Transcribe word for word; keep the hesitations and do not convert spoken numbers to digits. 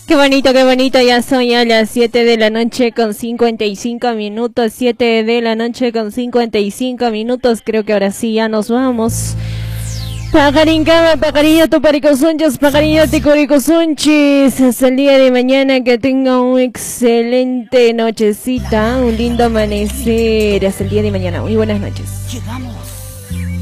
Qué bonito, qué bonito, ya son ya las siete de la noche con cincuenta y cinco minutos, siete de la noche con cincuenta y cinco minutos, creo que ahora sí ya nos vamos. Pajarín cama, pajarillo tu paricosunchos, pajarillo te coricosunchis, hasta el día de mañana que tenga un excelente nochecita, un lindo amanecer, hasta el día de mañana, muy buenas noches. Llegamos.